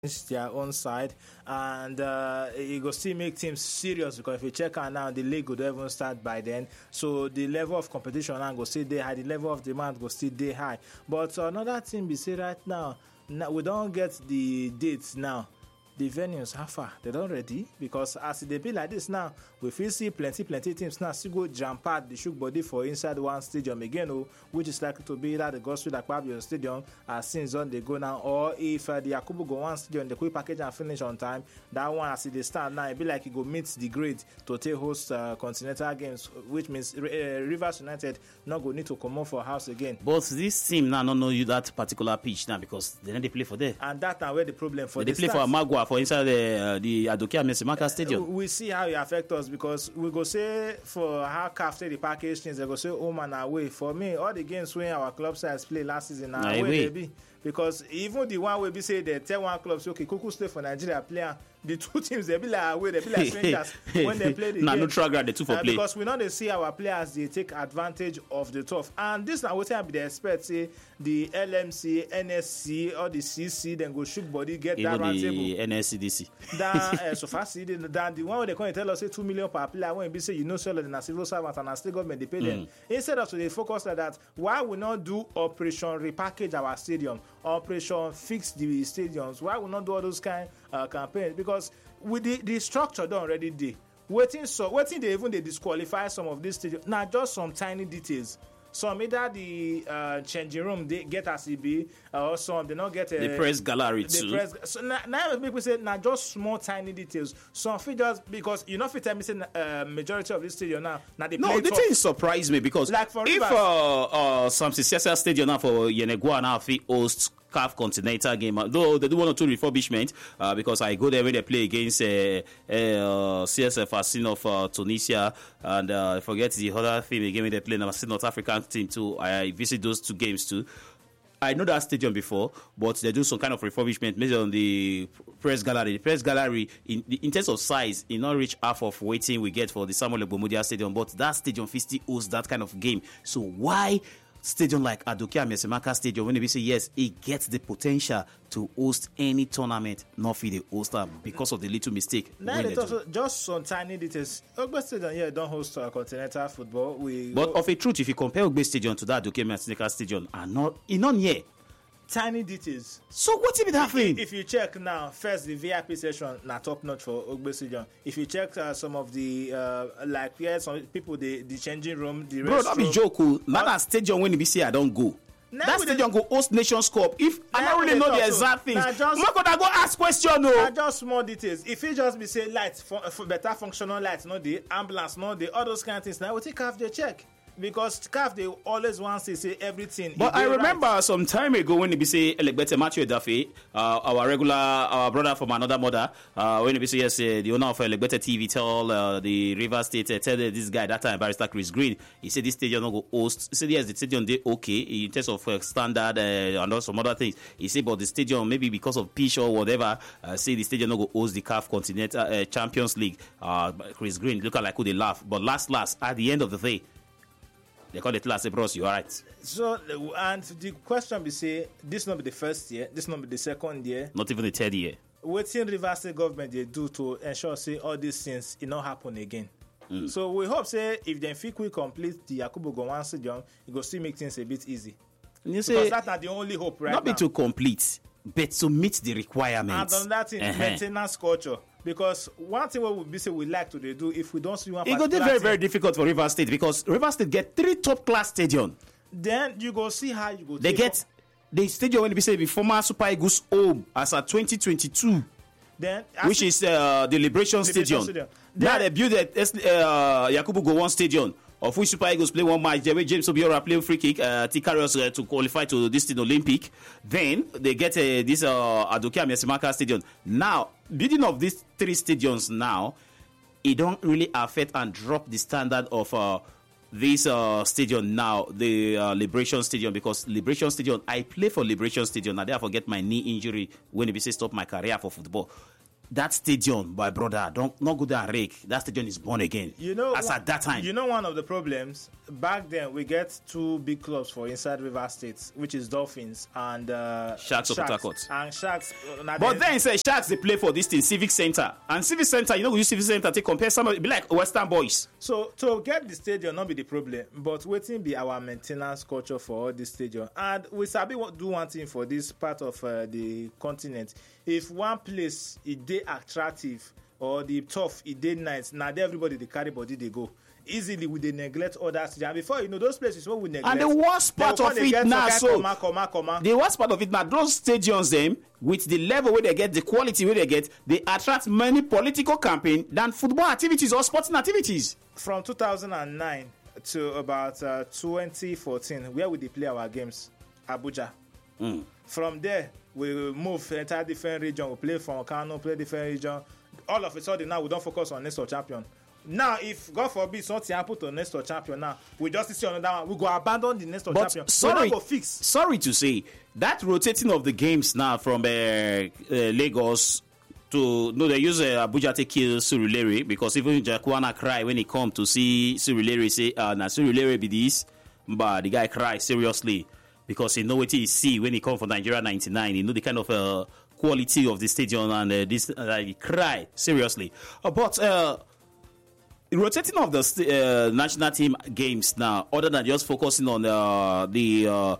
their own side, and it go still make teams serious because if you check out now, the league would even start by then. So the level of competition now go still dey high, the level of demand go still dey high. But another thing be say right now we don't get the dates now. The venues, how far? They don't ready because as they be like this now, we feel see plenty teams now still go jump out the shook body for inside one stadium again, which is likely to be either the Gospel Akpabio Stadium as since on they go now, or if the Yakubu go one stadium, the quick package and finish on time. That one as they start now, it be like it go meet the grade to take host continental games, which means Rivers United not go need to come out for house again. But this team now don't know you that particular pitch now because they don't play for there. And that now where the problem for they play for Amagua for inside the Adokia Mesimaka Stadium. We see how it affects us because we go say for how after the package things they go say home and away. For me, all the games when our club sides play last season now away they be. Because even the one where we say they tell one club say okay, Kuku stay for Nigeria player. The two teams they be like away, they be like strangers when they play the game. Neutral ground, the two for play. Because we know they see our players they take advantage of the turf. And this now what time they expect say the LMC, NSC or the CC then go shoot body get even that round the table. NSCDC. That so far see than the one where they come and tell us say 2 million per player when we say you know sell the civil servants and state government they pay them. Instead of so they focus like that, why we not do operation repackage our stadium, operation fix the stadiums? Why we not do all those kind campaigns? Because with the structure done already there. Waiting they even they disqualify some of these stadiums. Now just some tiny details. Some either the changing room they get as it be, or some they not get the press gallery too. So now people say now just small tiny details. Some fit just because you know if you tell me say majority of this stadium now they no, play the thing surprised me because like for if some CSS stadium now for Yenegua now fit host CAF Continental game, though they do one or two refurbishment because I go there when they play against CSF Asin of Tunisia and I forget the other thing again when they play the North African team too. I visit those two games too. I know that stadium before, but they do some kind of refurbishment maybe on the press gallery. The press gallery, in terms of size, it not reach half of waiting we get for the Samuel Egbomudia Stadium, but that stadium still hosts that kind of game. So why stadium like Adokia Mesimaka Stadium, when they say yes, it gets the potential to host any tournament, not for the hoster because of the little mistake. Now just some tiny details. Ogbe Stadium here don't host continental football. But of a truth, if you compare Ogbe Stadium to that Adokia Mesimaka Stadium, are not here. Tiny details. So what's it that thing? If you check now, first the VIP session na top notch for Ogbe Stadium. If you check some of the some people the changing room, the bro, that be joke. That stadium when you say I don't go. Now that stadium go host Nations Cup. If I don't really know the exact things, I'm not gonna go ask question. No, just small details. If it just be say lights for better functional lights, not the ambulance, not the all those kind of things. Now we take half the check. Because CAF they always want to say everything. But I remember some time ago when they say Elegbete Matthew Edafe, our brother from another mother, when they say yes, the owner of Elegbete TV tell the River State tell this guy that time Barrister Chris Green, he said this stadium not go host. He said yes, the stadium they okay in terms of standard and also some other things. He said but the stadium maybe because of pitch or whatever, say the stadium not go host the CAF Continental Champions League. Chris Green look like who they laugh, but last at the end of the day. They call it last bros, you alright. So and the question be say this not be the first year, this not be the second year, not even the third year. What in Rivers State government they do to ensure say all these things it not happen again. So we hope say if they think we complete the Yakubu Gowon Stadium, it go still make things a bit easy. You because that's not the only hope right not now. Not be to complete, but to meet the requirements. And on that in maintenance culture. Because one thing what we like to do if we don't see one, it go be very very difficult for Rivers State because Rivers State get 3 top class stadiums. Then you go see how you go. They get the stadium when they say the former Super Eagles home as a 2022. Then which is the Liberation Stadium. Now they build Yakubu Gowon Stadium. Of which Super Eagles play one match, where James Obiora play free kick, carry to qualify to this Olympic. Then they get this Adokia Mesimaka Stadium. Now, building of these 3 stadiums now, it don't really affect and drop the standard of this stadium now, the Liberation Stadium, because Liberation Stadium, I play for Liberation Stadium. Now, I forget my knee injury when it say stop my career for football. that stadium, my brother, don't not go there and rake. That stadium is born again. As at that time. One of the problems back then, we get two big clubs for inside River State, which is Dolphins and Sharks of Port Harcourt. And Sharks. But then say Sharks they play for this thing, Civic Center, and Civic Center. We use Civic Center to compare somebody be like Western Boys. So to get the stadium not be the problem, but waiting be our maintenance culture for all this stadium. And we sabi do one thing for this part of the continent. If one place is dey attractive or the tough is dey nice, now everybody they carry body they go. Easily we they neglect others. And before those places where we neglect. And the worst part of it now, the worst part of it now, those stadiums them with the level where they get, the quality where they get, they attract many political campaign than football activities or sporting activities. From 2009 to about 2014, where we play our games, Abuja. From there, we move enter different region. We play from Kano, play different region. All of a sudden now we don't focus on next or champion. Now, if God forbid something happen to next or champion, now we just see another one. We go abandon the next or champion. Sorry, go fix. Sorry to say that rotating of the games now from Lagos to they use Abuja to kill Surulere because even Jakwana cry when he come to see Surulere say na Surulere be this, but the guy cry seriously because he know what he see when he come from Nigeria 99. He know the kind of quality of the stadium and this he cry seriously. But rotating of the national team games now, other than just focusing on the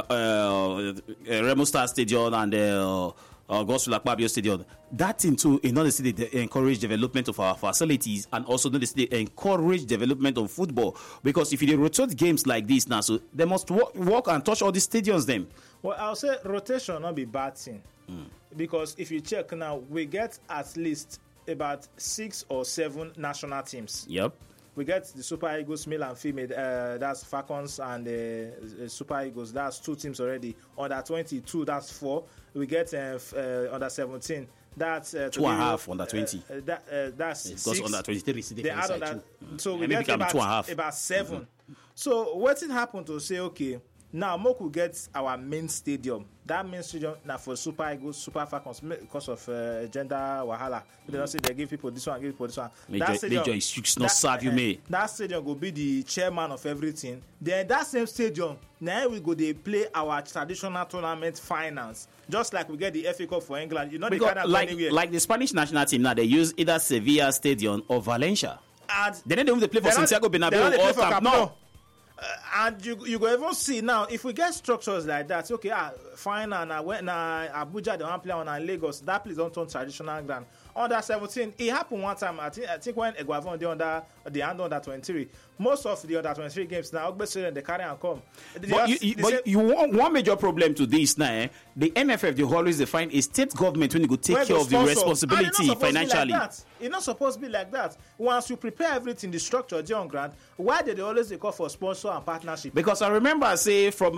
Remo Star Stadium and the Gospel Akpabio Stadium, that into another city they encourage development of our facilities and also they encourage development of football because if you rotate games like this now, so they must walk and touch all the stadiums them. Well, I'll say rotation not be bad thing because if you check now, we get at least about 6 or 7 national teams. Yep. We get the Super Eagles, male and female. That's Falcons and Super Eagles. That's 2 teams already. Under 22, that's 4. We get under 17. That's 2.5 under 20. That's it 6. goes under 23. They add on that. So we get about 7. So what happened to say, okay, now Moku gets our main stadium. That main stadium now for Super Eagles, Super Falcons because of gender wahala. They don't say they give people this one, give people this one. That stadium is not serve you me. That stadium will be the chairman of everything. Then that same stadium, now we go they play our traditional tournament finals. Just like we get the FA Cup for England. You know because they can't anywhere. Like the Spanish national team now, they use either Sevilla Stadium or Valencia. And they don't even play for Santiago Bernabeu or Camp Nou. And you go even see now if we get structures like that, okay, fine. And when Abuja they want play on Lagos, that place don't turn traditional ground. Under 17, it happened one time. I think when Eguavon they under 23. Most of the under 23 games now, they carry and come. You want one major problem to this now. The NFF they always define a state government when you go take care of the responsibility financially. It's not supposed to be like that. Once you prepare everything, the structure, on ground, why did they always call for sponsor and partnership? Because I remember, say, from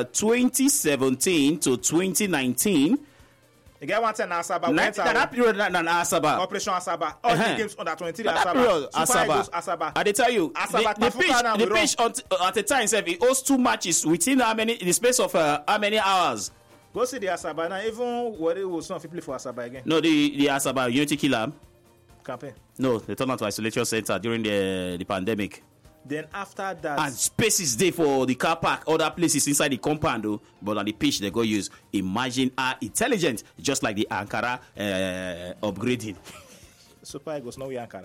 2017 to 2019. You get one time Asaba. That period Asaba. Operation Asaba. All the games under 23 Asaba. That period Asaba. I tell you, the pitch at the time it hosts 2 matches within the space of how many hours? Go see the Asaba now. Even what it was not play for Asaba again. No, the Asaba Unity Killer campaign. No, they turned out to isolation center during the pandemic. Then after that, and space is there for the car park, other places inside the compound, though, but on the pitch they go use. Imagine how intelligent, just like the Ankara upgrading. Super Eagles, no Ankara.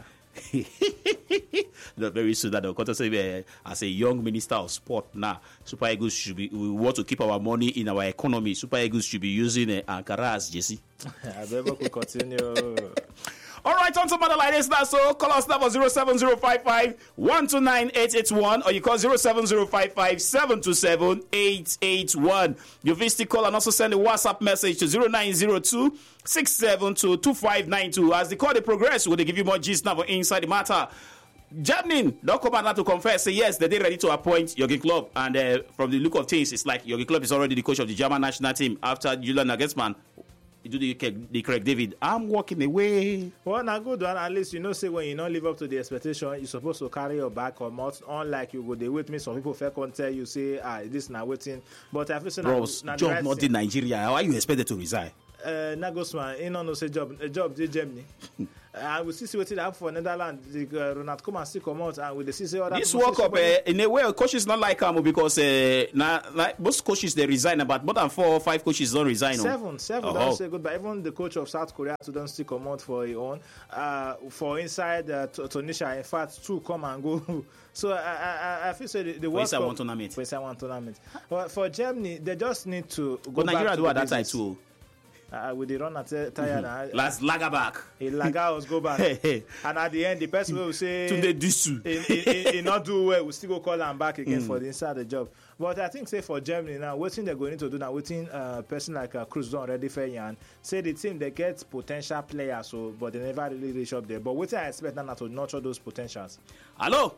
Not very soon that they'll come to say, as a young minister of sport now, Super Eagles should be. We want to keep our money in our economy. Super Eagles should be using Ankara as Jesse. I never could continue. All right, on to matter like this now. So call us now for 07055 129 881 or you call 07055 727 881. You visit call and also send a WhatsApp message to 0902 672 2592. As the call they progress, will they give you more gist now for Inside the Matter. Germany, don't come out to confess. Say yes, they're ready to appoint Jürgen Klopp, and from the look of things, it's like Jürgen Klopp is already the coach of the German national team after Julian Nagelsmann. Do the Craig David. I'm walking away. Well, now good one. At least say when you don't live up to the expectation, you're supposed to carry your back or not. Unlike you go there with me, some people fair can't tell you say this now waiting. But I feel bros, job not in Nigeria. How are you expected to resign? Nagelsmann, he no say job dey Germany. And we see what happen for Netherlands. Ronald Koeman still come out, and we see other. This World Cup, in a way, coaches not like him because like most coaches they resign, but more than 4 or 5 coaches don't resign. Seven don't say goodbye. Even the coach of South Korea don't still come out for his own. For inside Tunisia, in fact, 2 come and go. So I feel so the World Cup. For inside one tournament. But for Germany, they just need to go but back Nigeria to do at the that time business. too. With the run tired. Last lager back. He Lagos go back. And at the end, the person will say Tunde Disu. he not do well, we still go call him back again for the inside the job. But I think say for Germany now, what thing they're going to do now, waiting person like Cruz don't already fair yan. Say the team they get potential players, so but they never really reach up there. But what I expect now to nurture those potentials. Hello.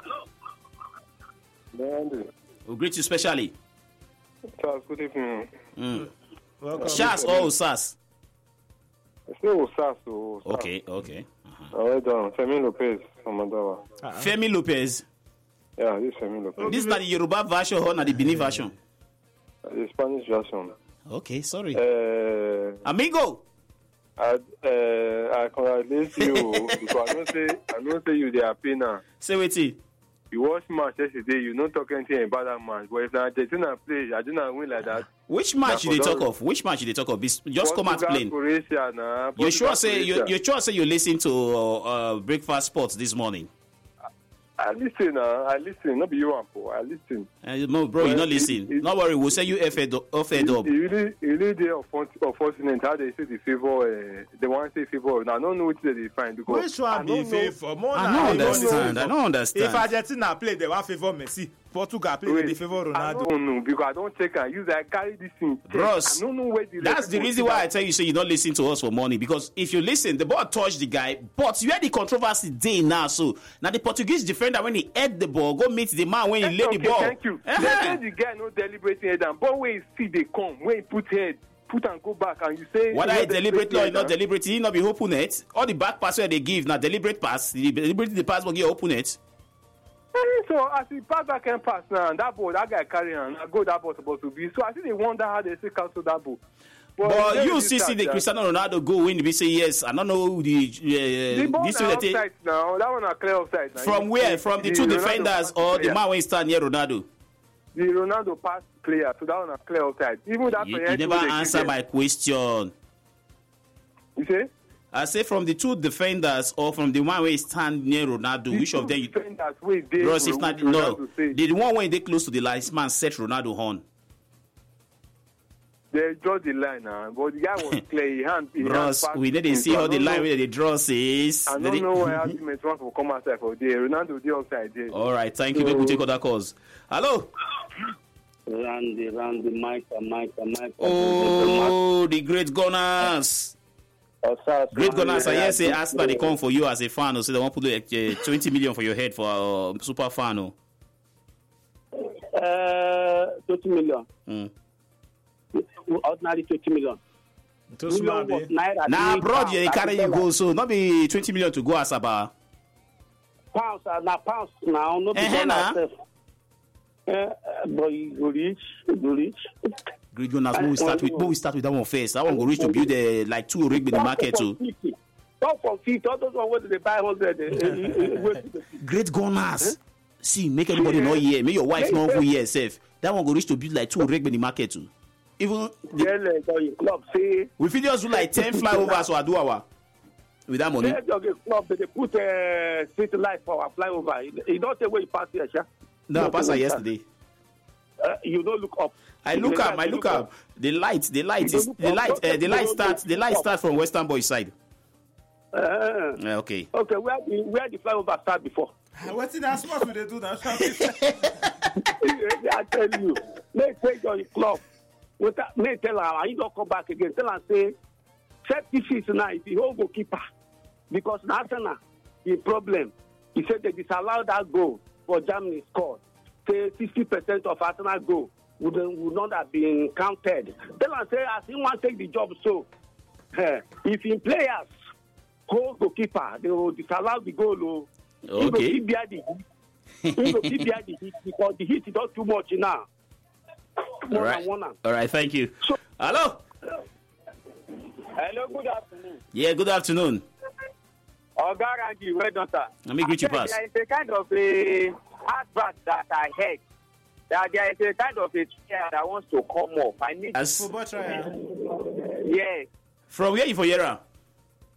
Andy. We greet you specially. Charles, good evening. Welcome. Charles or Sas? It's still Osas. Okay. Well done. Femi Lopez from Madawa. Femi Lopez. Yeah, this is Femi Lopez. This is not the Yoruba version or not the Benin version? The Spanish version. Okay, sorry. Amigo. I congratulate you because I don't say you they are happy now. Say what it. You watch match yesterday, you don't talk anything about that match. But if Argentina play, Argentina win like that. Which match did they talk of? Which match did they talk of? Just come out plain. Croatia, nah. You sure say you listen to Breakfast Sports this morning? I listen. Not be you, Ampo. I listen. No, bro, you not listen. Don't worry, we'll send you off head up. You really there unfortunate how they say the favor. They want to say favor. Now I don't know which they find because Which one be favor? I don't understand. If Argentina play, they want favor Messi. Portugal play, they favor Ronaldo. I don't know because I don't check and use. I carry this thing. Bros, I don't know where that's the reason why I tell you say you don't listen to us for money because if you listen, the ball touched the guy, but you had the controversy day now. So now the Portuguese defender when he head the ball, go meet the man when he laid the ball. Thank you. They say the guy no deliberating head and but when he see they come, when he put and go back and you say whether he deliberately or not deliberately, he not be open it. All the back pass where they give now deliberate pass, the pass will give open it. So as he pass that can pass now, and that guy carry on, I go that ball supposed to be. So I think they wonder how they say cancel that ball. But you see the Cristiano Ronaldo go when we say yes. I don't know the ball this offside now. That one a clear offside now. From where? From the 2 defenders or the man when he stand near Ronaldo? The Ronaldo pass clear, so that one a clear offside. Even that you never answer my question. You say? I say from the 2 defenders or from the one where he stand near Ronaldo, which of them? Bros, if not, no. The one when they close to the last man set Ronaldo on. They draw the line now, but the guy was clear. Bros, we didn't see how the line where they draw says. I don't know why arguments want to come outside for there. Ronaldo the outside there. All right, thank you. Make we take other calls. Hello. Randy, Mike. Oh, the great Gunners. Great Gunners, I hear say Arsenal they come for you as a fan, so they want to put like 20 million for your head for a super fan. 20 million. Ordinary 20 million. Nah, bro, they carry you go, so not be 20 million to go Asaba. Pounds now, not be but you reach. Great Gunners, we start with that one first. That one go reach to build like 2 rig in the market too. Talk from 50, all those one where they buy 100. Great Gunners. See, make everybody know here. Make your wife know who here safe. That one go reach to build like 2 rig in the market too. Even club say we fit just do like 10 flyovers so I do our with that money. Club they put street light for our flyover. You don't say where you pass here, sha. No, I passed yesterday. You don't look up. I look up. The light starts from Western Boys side. Okay. Okay, where the flyover start before? What's in that spot they do that? I tell you, make your club. May tell her, you don't come back again. Tell her, say, set issues now, it's the whole goalkeeper. Because Arsenal, the problem, he said they disallowed that goal for Germany scored. Say 60% of Arsenal goal would not have been counted. Tell her, say, as he want to take the job, so if in players hold goalkeeper, they will disallow the goal. Okay. He will keep behind the heat because the heat is not too much now. All right, thank you. Hello. Hello, good afternoon. Yeah, good afternoon. Ogarandi, well done, sir. Let me greet you, pass. There is a kind of a advert that I heard. That there is a kind of a chair that wants to come off. I need As Football trial. Yes. from where you for Yera?